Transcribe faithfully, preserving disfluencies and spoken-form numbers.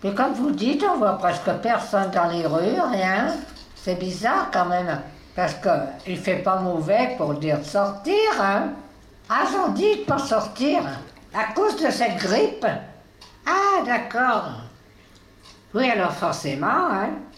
Mais comme vous dites, on voit presque personne dans les rues, rien. C'est bizarre quand même, parce qu'il ne fait pas mauvais pour dire de sortir, hein. Ah, j'en dis de pas sortir, à cause de cette grippe. Ah, d'accord. Oui, alors forcément, hein.